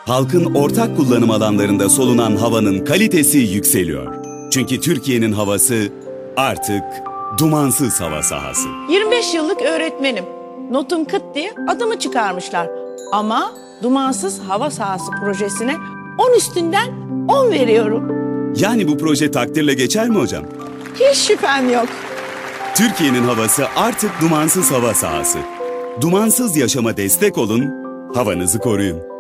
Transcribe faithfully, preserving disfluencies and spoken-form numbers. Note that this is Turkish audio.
Halkın ortak kullanım alanlarında solunan havanın kalitesi yükseliyor. Çünkü Türkiye'nin havası artık dumansız hava sahası. yirmi beş yıllık öğretmenim. Notum kıt diye adımı çıkarmışlar. Ama dumansız hava sahası projesine on üstünden on veriyorum. Yani bu proje takdirle geçer mi hocam? Hiç şüphem yok. Türkiye'nin havası artık dumansız hava sahası. Dumansız yaşama destek olun, havanızı koruyun.